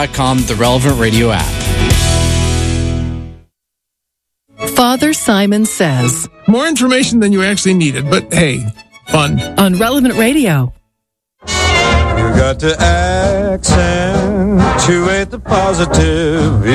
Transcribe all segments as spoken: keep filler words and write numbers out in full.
dot com, the Relevant Radio app. Father Simon Says. More information than you actually needed, but hey, fun. On Relevant Radio. You got to accentuate the positive,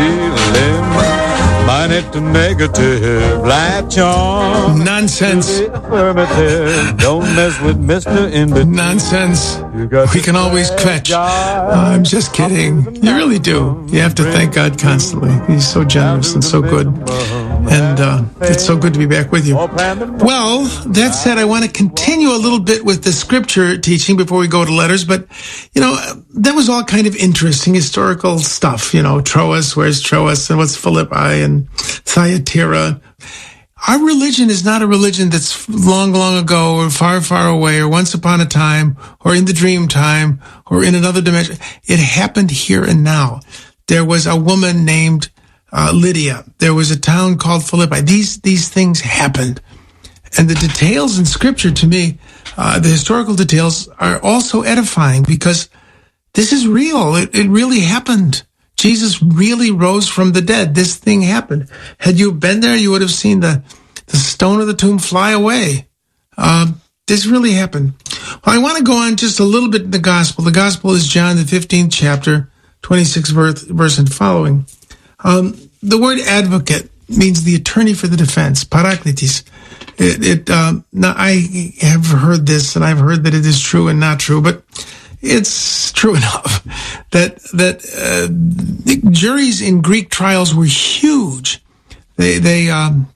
minus the negative, latch on. Nonsense. Affirmative. Don't mess with Mister In Between. Nonsense. We can always catch. Oh, I'm just kidding. You really do. You have to thank God constantly. He's so generous and so good. And uh, it's so good to be back with you. Well, that said, I want to continue a little bit with the scripture teaching before we go to letters. But, you know, that was all kind of interesting historical stuff. You know, Troas, where's Troas, and what's Philippi, and Thyatira. Our religion is not a religion that's long, long ago or far, far away or once upon a time or in the dream time or in another dimension. It happened here and now. There was a woman named uh, Lydia. There was a town called Philippi. These, these things happened. And the details in Scripture, to me, uh, the historical details are also edifying because this is real. It, it really happened. Jesus really rose from the dead. This thing happened. Had you been there, you would have seen the, the stone of the tomb fly away. Um, this really happened. Well, I want to go on just a little bit in the gospel. The gospel is John, the fifteenth chapter, twenty-sixth verse, verse and following. Um, the word advocate means the attorney for the defense, parakletos. It, it um, now I have heard this, and I've heard that it is true and not true, but it's true enough that that uh, the juries in Greek trials were huge. They they um,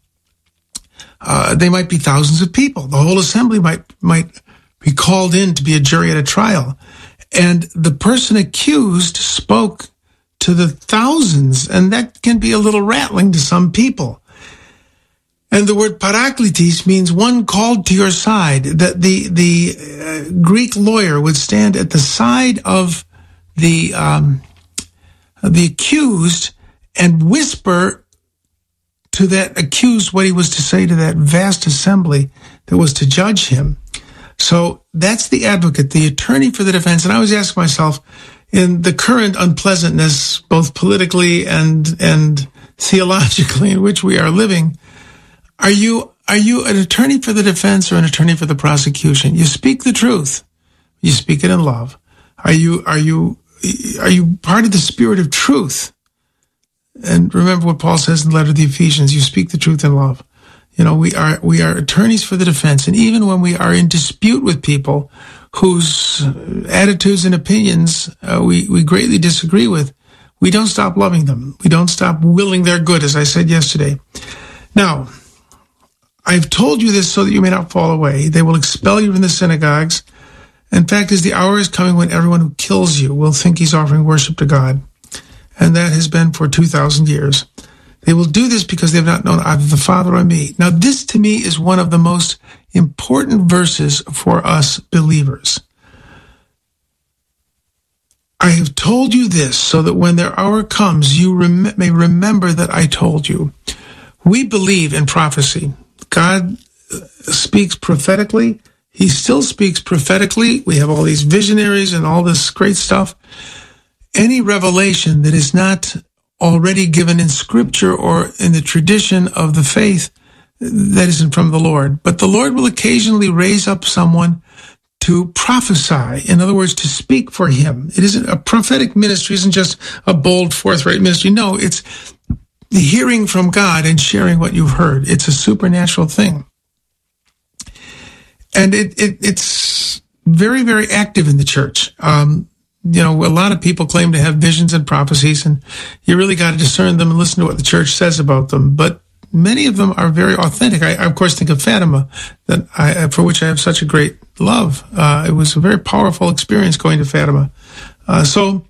uh, they might be thousands of people. The whole assembly might might be called in to be a jury at a trial, and the person accused spoke to the thousands, and that can be a little rattling to some people. And the word parakletos means one called to your side. That the the uh, Greek lawyer would stand at the side of the um, the accused and whisper to that accused what he was to say to that vast assembly that was to judge him. So that's the advocate, the attorney for the defense. And I always ask myself, in the current unpleasantness, both politically and and theologically, in which we are living, Are you are you an attorney for the defense or an attorney for the prosecution? You speak the truth. You speak it in love. Are you are you are you part of the spirit of truth? And remember what Paul says in the letter to the Ephesians, you speak the truth in love. You know, we are we are attorneys for the defense. And even when we are in dispute with people whose attitudes and opinions uh, we, we greatly disagree with, we don't stop loving them. We don't stop willing their good, as I said yesterday. Now, I've told you this so that you may not fall away. They will expel you from the synagogues. In fact, as the hour is coming when everyone who kills you will think he's offering worship to God. And that has been for two thousand years. They will do this because they have not known either the Father or me. Now, this to me is one of the most important verses for us believers. I have told you this so that when their hour comes, you rem- may remember that I told you. We believe in prophecy. God speaks prophetically. He still speaks prophetically. We have all these visionaries and all this great stuff. Any revelation that is not already given in Scripture or in the tradition of the faith, that isn't from the Lord. But the Lord will occasionally raise up someone to prophesy. In other words, to speak for him. It isn't a prophetic ministry, isn't just a bold, forthright ministry. No, it's the hearing from God and sharing what you've heard. It's a supernatural thing. And it, it it's very, very active in the church. Um, you know, a lot of people claim to have visions and prophecies, and you really got to discern them and listen to what the church says about them. But many of them are very authentic. I, I of course, think of Fatima, that I, for which I have such a great love. Uh, it was a very powerful experience going to Fatima. Uh, so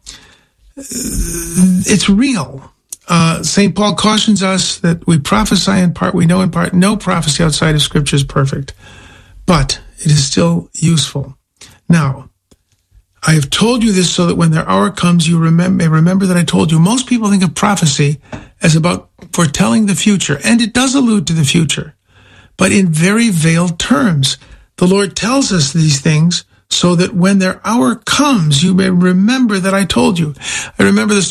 it's real. Uh, Saint Paul cautions us that we prophesy in part, we know in part. No prophecy outside of Scripture is perfect, but it is still useful. Now, I have told you this so that when their hour comes, you remember, may remember that I told you. Most people think of prophecy as about foretelling the future, and it does allude to the future, but in very veiled terms. The Lord tells us these things so that when their hour comes, you may remember that I told you. I remember this